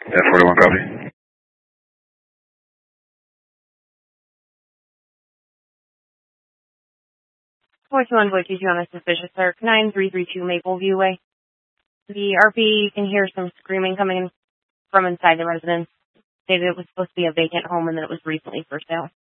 1041 copy. Voice 1, voice 2 on a suspicious search, 9332 Mapleview Way. The RP can hear some screaming coming from inside the residence. Stated it was supposed to be a vacant home and that it was recently for sale.